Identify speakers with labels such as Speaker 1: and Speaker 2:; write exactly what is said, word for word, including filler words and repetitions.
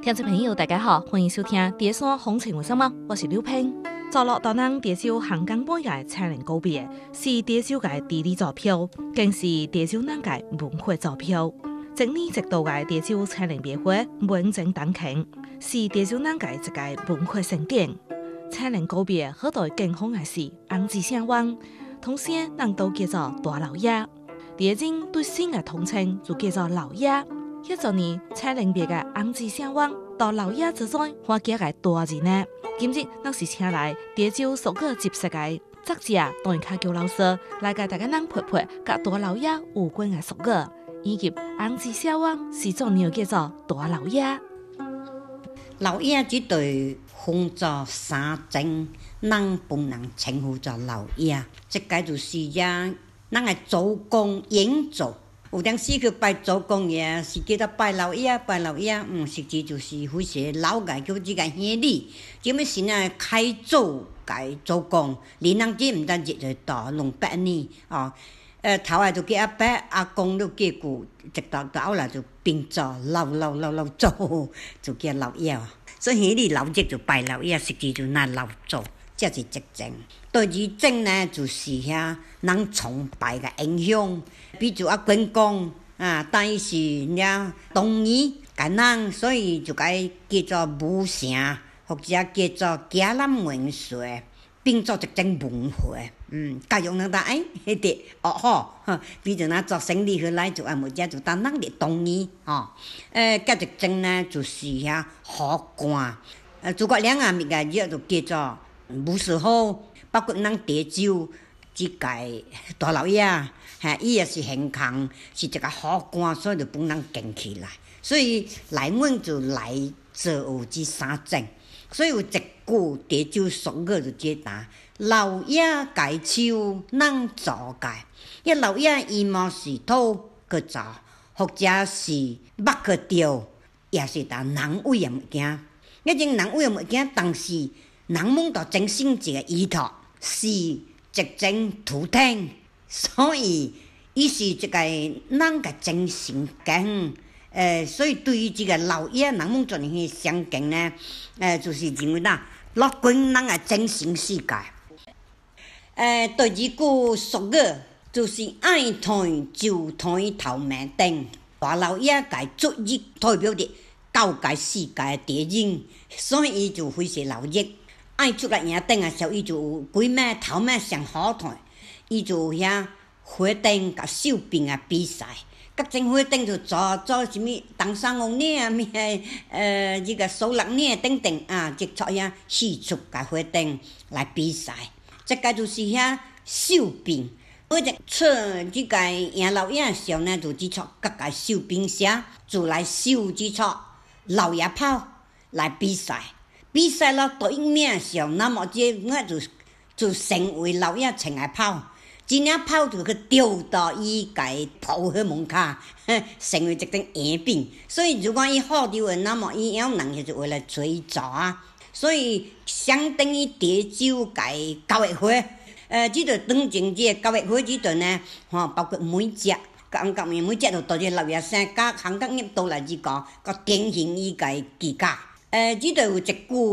Speaker 1: 听众朋友，大家好，欢迎收听《碟山风情为什么》，我是刘平。走落大人碟州汉江半夜青年告别，是碟州嘅地理指标，更是碟州人嘅文化指标。今年直到嘅碟州青年协會文正當慶，是碟州人嘅一個文化盛典。青年告別好多健康嘅事，紅字相灣，同時人都叫做大老爺。碟州對新嘅統稱就叫做老爺。一週年青年別嘅紅字相灣，到老爺之中花幾個大字呢？今日我是請來碟州所個接識嘅作者當家教老師來給大家人陪陪，甲大老爺有關嘅俗語，以及紅字相灣是種鳥叫做大老爺。
Speaker 2: 老爺這對分作三種，人本人稱呼做老爺，這個就是呀，人嘅祖公遠祖。有當時去拜祖公也是叫做拜老爺，拜老爺，嗯，實際就是會寫老個叫這個兄弟，這麼是呢開祖嘅祖公，連人這唔單止就到兩百年哦，誒頭下就叫阿伯，阿公都叫過，直到到後來就變做老老老老祖，就叫老爺。所以兄弟老爺就拜老爺，實際就拿老祖，這是一種。第二種呢，就是遐人崇拜嘅影響。比如啊，關公啊，但是呀，東夷嘅人，所以就該叫做武城，或者叫做迦南文學，變作一種文化。嗯，教育人哋哎，迄啲學好，比如嗱做生意去來就啊，冇只就當人哋東夷哦。誒，加一種呢，就是遐好官，誒，諸葛亮啊，咪個嘢就叫做武士好，包括咱碟州即個大老爺。嚇，伊也是健康，是一個好官，所以就幫人建起來。所以來阮就來做有這三種，所以有一句碟州俗語就這答：老爺改手人做改，一老爺伊嘛是土去做，或者是目去釣，也是打人為嘅物件。一種人為嘅物件，但是人夢到真心一個依託，是一種圖騰。所以，伊是一個人嘅真心經，誒、呃，所以對於這個老爺人們做呢些相敬呢，誒、呃，就是認為啦，樂觀人嘅真心世界。誒、呃，第二句俗語就是愛談就談頭名頂，大老爺嘅作業代表的教界世界嘅敵人，所以伊就非常老熱，愛出來贏頂嘅時候，伊就有幾名頭名上好談。伊就遐活動甲手柄啊比賽，各種活動就做做什麼東山王呢啊，咩呃這個數六呢等等啊，就做遐四處甲活動來比賽。這個就是遐手柄，我就出這個贏老爺的時候呢，就只出各個手柄寫，就來秀只出老爺炮來比賽。比賽了到一名的時候，那麼這我就就成為老爺穿的炮。真正跑就去丟到伊個鋪喺門口，成為一種演變。所以如果伊好丟的，那麼伊有能力就為了追逐啊。所以相當於碟州個教育會，呃，這個當前這個教育會這度呢，吼，包括每隻講講每隻都到啲老爺生家，行得入到來這個個典型伊個技巧。呃，這度有一句。